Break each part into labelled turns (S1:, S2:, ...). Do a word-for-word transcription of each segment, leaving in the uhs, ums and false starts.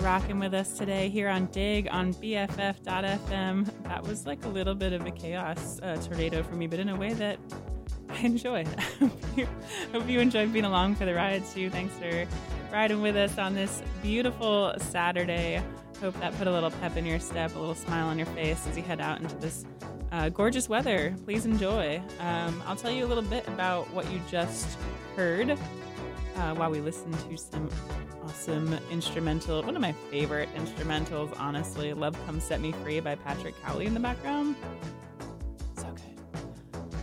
S1: rocking with us today here on Dig on B F F dot F M. That was like a little bit of a chaos uh, tornado for me, but in a way that I enjoyed. hope, you, hope you enjoyed being along for the ride too. Thanks for riding with us on this beautiful Saturday. Hope that put a little pep in your step, a little smile on your face as you head out into this uh, gorgeous weather. Please enjoy. Um, I'll tell you a little bit about what you just heard uh, while we listen to some awesome instrumental, one of my favorite instrumentals, honestly. Love Come Set Me Free by Patrick Cowley in the background. So good.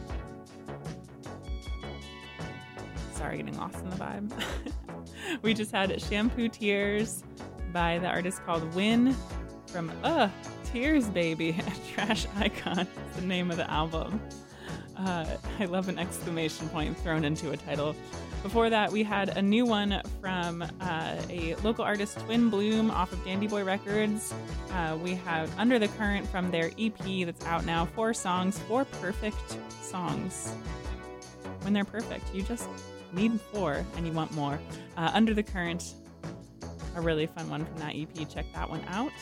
S1: Sorry, getting lost in the vibe. We just had Shampoo Tears by the artist called Win from uh Tears Baby, a Trash Icon. It's the name of the album. Uh, I love an exclamation point thrown into a title. Before that, we had a new one from uh, a local artist, Twin Bloom, off of Dandy Boy Records. Uh, we have Under the Current from their E P that's out now. Four songs, four perfect songs. When they're perfect, you just need four and you want more. Uh, Under the Current, a really fun one from that E P. Check that one out.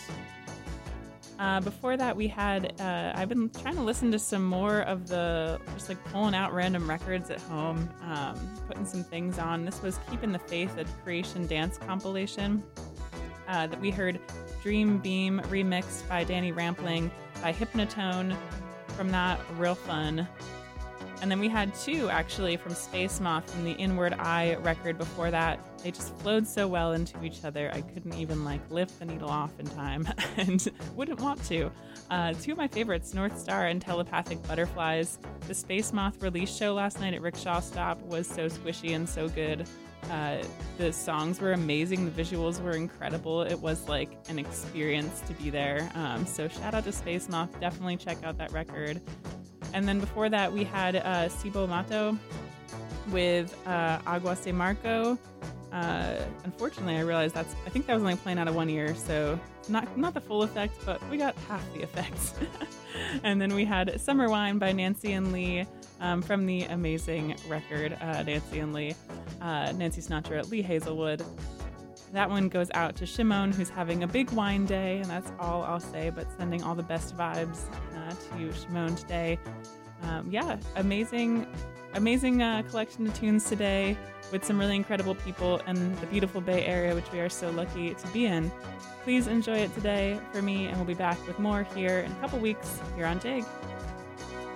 S1: Uh, before that, we had, uh, I've been trying to listen to some more of the, just like pulling out random records at home, um, putting some things on. This was Keeping the Faith, a Creation Dance compilation uh, that we heard Dream Beam remixed by Danny Rampling by Hypnotone from that. Real fun. And then we had two, actually, from Space Moth from the Inward Eye record before that. They just flowed so well into each other, I couldn't even, like, lift the needle off in time and wouldn't want to. Uh, two of my favorites, North Star and Telepathic Butterflies. The Space Moth release show last night at Rickshaw Stop was so squishy and so good. Uh, the songs were amazing. The visuals were incredible. It was, like, an experience to be there. Um, so shout out to Space Moth. Definitely check out that record. And then before that, we had uh, Cibo Mato with uh, Agua Se Marco. Uh, unfortunately, I realized that's, I think that was only playing out of one ear, so not not the full effect, but we got half the effects. And then we had Summer Wine by Nancy and Lee um, from the amazing record, uh, Nancy and Lee, uh, Nancy Sinatra, Lee Hazelwood. That one goes out to Shimon, who's having a big wine day, and that's all I'll say, but sending all the best vibes uh, to Shimon today. Um, yeah, amazing, amazing uh, collection of tunes today with some really incredible people in the beautiful Bay Area, which we are so lucky to be in. Please enjoy it today for me, and we'll be back with more here in a couple weeks here on Dig.